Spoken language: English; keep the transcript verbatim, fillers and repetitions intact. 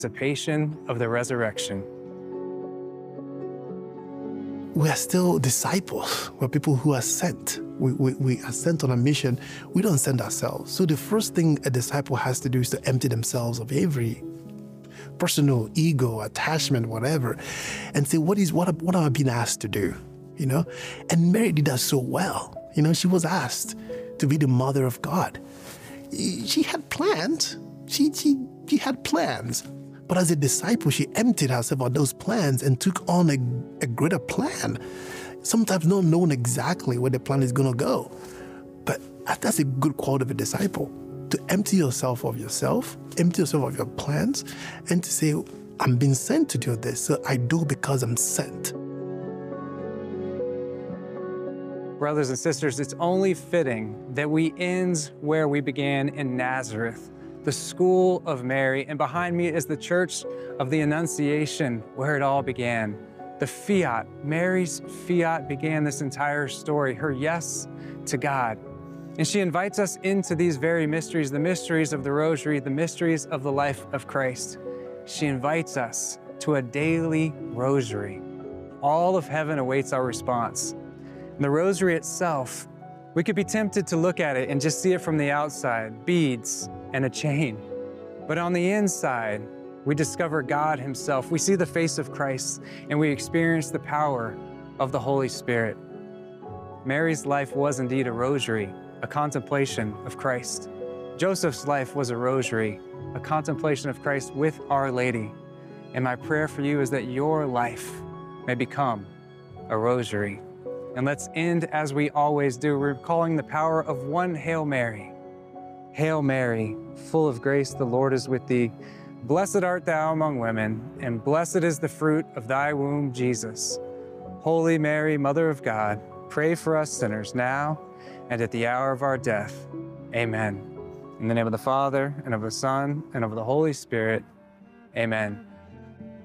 anticipation of the resurrection. We are still disciples. We're people who are sent. We, we, we are sent on a mission. We don't send ourselves. So the first thing a disciple has to do is to empty themselves of every personal ego, attachment, whatever, and say, what is what, what am I being asked to do? You know? And Mary did that so well. You know, she was asked to be the mother of God. She had plans. She, she, she had plans. But as a disciple, she emptied herself of those plans and took on a, a greater plan, sometimes not knowing exactly where the plan is going to go. But that's a good quality of a disciple, to empty yourself of yourself, empty yourself of your plans, and to say, I'm being sent to do this, so I do because I'm sent. Brothers and sisters, it's only fitting that we end where we began in Nazareth, the school of Mary, and behind me is the Church of the Annunciation, where it all began. The fiat, Mary's fiat began this entire story, her yes to God. And she invites us into these very mysteries, the mysteries of the Rosary, the mysteries of the life of Christ. She invites us to a daily rosary. All of heaven awaits our response. And the rosary itself, we could be tempted to look at it and just see it from the outside, beads and a chain. But on the inside, we discover God Himself. We see the face of Christ, and we experience the power of the Holy Spirit. Mary's life was indeed a rosary, a contemplation of Christ. Joseph's life was a rosary, a contemplation of Christ with Our Lady. And my prayer for you is that your life may become a rosary. And let's end as we always do, recalling the power of one Hail Mary. Hail Mary, full of grace, the Lord is with thee. Blessed art thou among women, and blessed is the fruit of thy womb, Jesus. Holy Mary, Mother of God, pray for us sinners now and at the hour of our death. Amen. In the name of the Father, and of the Son, and of the Holy Spirit. Amen.